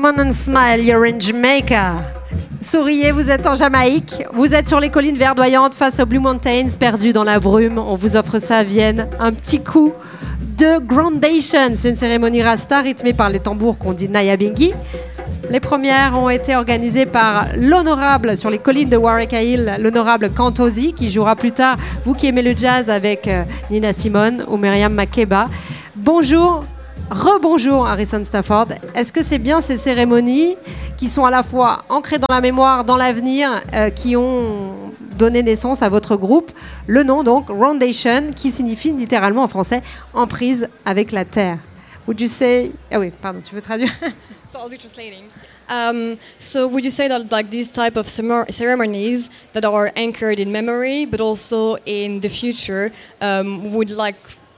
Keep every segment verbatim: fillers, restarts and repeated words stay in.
Come on and smile, you're in Jamaica. Souriez, vous êtes en Jamaïque. Vous êtes sur les collines verdoyantes face aux Blue Mountains, perdus dans la brume. On vous offre ça à Vienne. Un petit coup de Groundation. C'est une cérémonie rasta rythmée par les tambours qu'on dit Nyabinghi. Les premières ont été organisées par l'honorable, sur les collines de Warwick Hill, l'honorable Kantosi, qui jouera plus tard, vous qui aimez le jazz, avec euh, Nina Simone ou Myriam Makeba. Bonjour, rebonjour Harrison Stafford. Est-ce que c'est bien ces cérémonies qui sont à la fois ancrées dans la mémoire, dans l'avenir, euh, qui ont donné naissance à votre groupe? Le nom donc, Groundation, qui signifie littéralement en français « en prise avec la terre ». Would you say... Ah oui, pardon, tu veux traduire? So I'll be translating. Um, so would you say that like these type of ceremonies that are anchored in memory, but also in the future, um, would like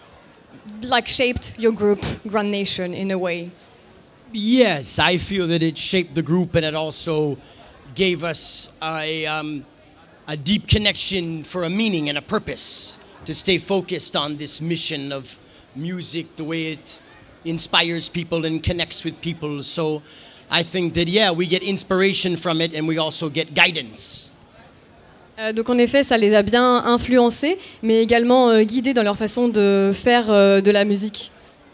like shaped your group, Groundation, in a way? Yes, I feel that it shaped the group, and it also gave us a um, a deep connection for a meaning and a purpose to stay focused on this mission of music, the way it inspires people and connects with people. So I think that, yeah, we get inspiration from it and we also get guidance. Euh, donc en effet, ça les a bien influencés, mais également euh, guidés dans leur façon de faire euh, de la musique.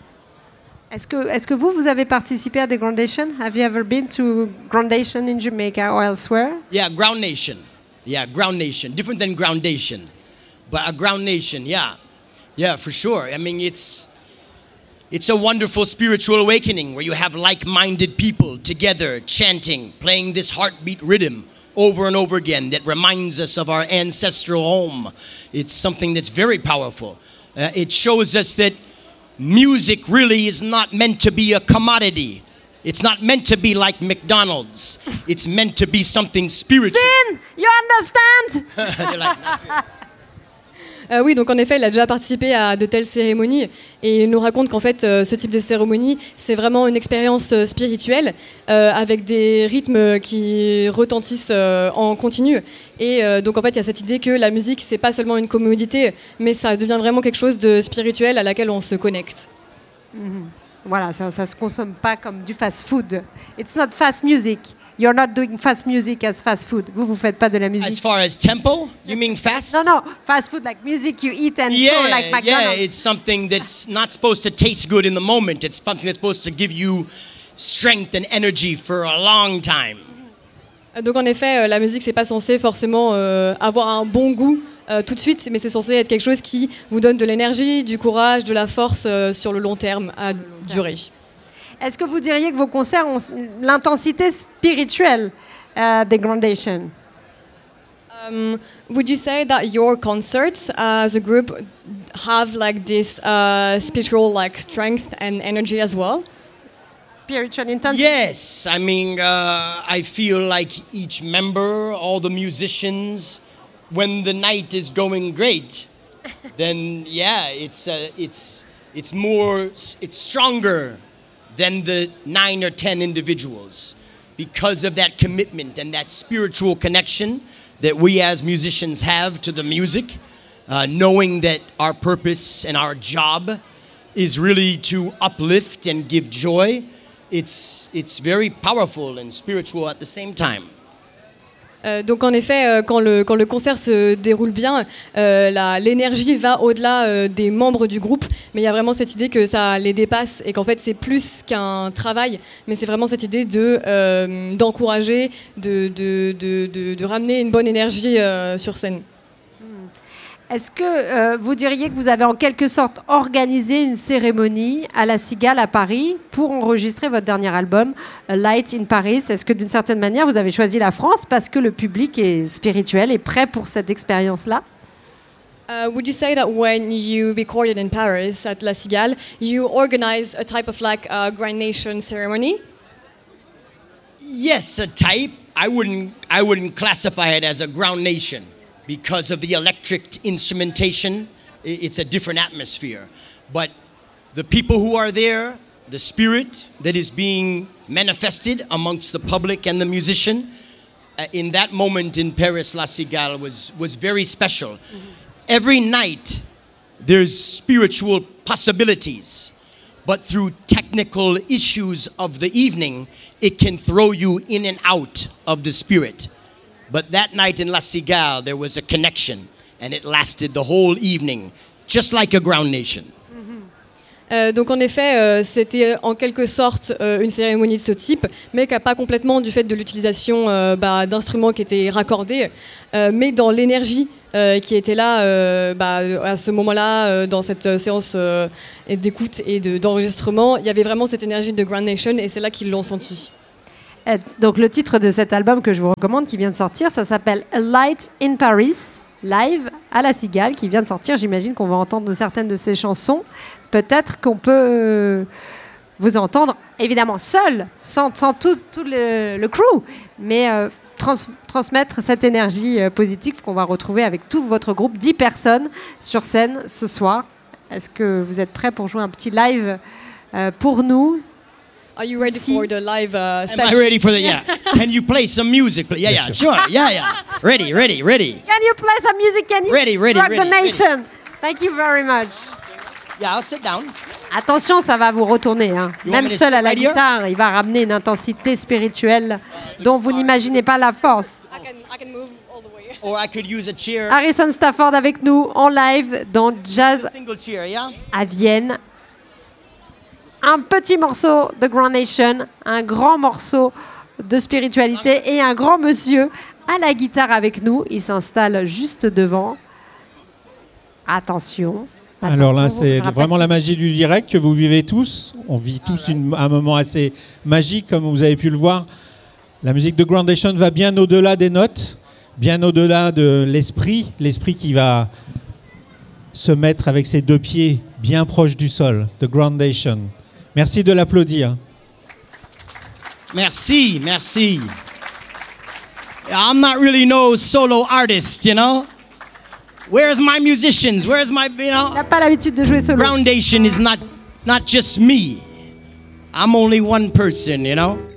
Est-ce que, est-ce que vous, vous avez participé à des Groundation? Have you ever been to Groundation in Jamaica or elsewhere? Yeah, Groundation. Yeah, Groundation. Different than Groundation. But a Groundation, yeah. Yeah, for sure. I mean, it's... It's a wonderful spiritual awakening where you have like-minded people together chanting, playing this heartbeat rhythm over and over again that reminds us of our ancestral home. It's something that's very powerful. Uh, it shows us that music really is not meant to be a commodity. It's not meant to be like McDonald's. It's meant to be something spiritual. Sin, you understand? They're like, not really. Euh, oui, donc en effet, il a déjà participé à de telles cérémonies et il nous raconte qu'en fait, euh, ce type de cérémonie, c'est vraiment une expérience euh, spirituelle euh, avec des rythmes qui retentissent euh, en continu. Et euh, donc en fait, il y a cette idée que la musique, c'est pas seulement une commodité, mais ça devient vraiment quelque chose de spirituel à laquelle on se connecte. Mm-hmm. Voilà, ça, ça se consomme pas comme du fast-food. It's not fast music. You're not doing fast music as fast food. Vous, vous faites pas de la musique. As far as tempo, you mean fast? Non, non, fast food like music you eat and yeah, throw like McDonald's. Yeah, it's something that's not supposed to taste good in the moment. It's something that's supposed to give you strength and energy for a long time. Donc en effet, la musique, c'est pas censé forcément euh, avoir un bon goût euh, tout de suite, mais c'est censé être quelque chose qui vous donne de l'énergie, du courage, de la force euh, sur le long terme à durer. Est-ce que vous diriez que vos concerts ont l'intensité spirituelle euh, des Groundation? Um, would you say that your concerts as a group have like this uh, spiritual like strength and energy as well? Spiritual intensity? Yes, I mean, uh, I feel like each member, all the musicians, when the night is going great, then yeah, it's uh, it's it's more, it's stronger than the nine or ten individuals because of that commitment and that spiritual connection that we as musicians have to the music, uh, knowing that our purpose and our job is really to uplift and give joy. It's, it's very powerful and spiritual at the same time. Euh, donc en effet, euh, quand, le, quand le concert se déroule bien, euh, la, l'énergie va au-delà euh, des membres du groupe, mais il y a vraiment cette idée que ça les dépasse et qu'en fait c'est plus qu'un travail, mais c'est vraiment cette idée de, euh, d'encourager, de, de, de, de, de ramener une bonne énergie euh, sur scène. Est-ce que euh, vous diriez que vous avez en quelque sorte organisé une cérémonie à la Cigale à Paris pour enregistrer votre dernier album, A Light in Paris? Est-ce que d'une certaine manière vous avez choisi la France parce que le public est spirituel et prêt pour cette expérience-là? Uh, would you say that when you recorded in Paris at La Cigale, you organized a type of like a Groundation ceremony? Yes, a type. I wouldn't, I wouldn't classify it as a Groundation. Because of the electric instrumentation, it's a different atmosphere. But the people who are there, the spirit that is being manifested amongst the public and the musician, uh, in that moment in Paris, La Cigale was, was very special. Mm-hmm. Every night, there's spiritual possibilities. but through technical issues of the evening, it can throw you in and out of the spirit. But that night in La Cigale, there was a connection, and it lasted the whole evening, just like a Ground Nation. Euh, donc en effet, euh, c'était en quelque sorte euh, une cérémonie de ce type, mais qui n'a pas complètement du fait de l'utilisation euh, bah, d'instruments qui étaient raccordés, euh, mais dans l'énergie euh, qui était là euh, bah, à ce moment-là, euh, dans cette séance euh, d'écoute et de, d'enregistrement, il y avait vraiment cette énergie de Ground Nation et c'est là qu'ils l'ont senti. Donc le titre de cet album que je vous recommande, qui vient de sortir, ça s'appelle A Light in Paris, live à La Cigale, qui vient de sortir. J'imagine qu'on va entendre certaines de ces chansons. Peut-être qu'on peut euh, vous entendre, évidemment, seul, sans, sans tout, tout le, le crew, mais euh, trans, transmettre cette énergie euh, positive qu'on va retrouver avec tout votre groupe, dix personnes sur scène ce soir. Est-ce que vous êtes prêts pour jouer un petit live euh, pour nous? Are you ready Si. for the live uh, Am session? I ready for the, yeah. Can you play some music? please? Yeah, yeah, sure. Yeah, yeah. Ready, ready, ready. Can you play some music? Can you Ready, ready, rock ready, the nation? Thank you very much. Yeah, I'll sit down. Attention, ça va vous retourner. Hein. You want Même me to seul à sit la right here? guitare, il va ramener une intensité spirituelle dont vous n'imaginez pas la force. I can, I can move all the way. Or I could use a chair. Harrison Stafford avec nous en live dans Jazz Single chair, yeah? à Vienne. Un petit morceau de Ground Nation, un grand morceau de spiritualité et un grand monsieur à la guitare avec nous. Il s'installe juste devant. Attention. Alors là, Attention, c'est je rappelle vraiment la magie du direct que vous vivez tous. On vit tous une- un moment assez magique, comme vous avez pu le voir. La musique de Ground Nation va bien au-delà des notes, bien au-delà de l'esprit, l'esprit qui va se mettre avec ses deux pieds bien proches du sol, de Ground Nation. Merci de l'applaudir. Merci, merci. I'm not really no solo artist, you know? Where's my musicians? Where's my, you Il know? n'a pas l'habitude de jouer solo. Groundation is not, not just me. I'm only one person, you know?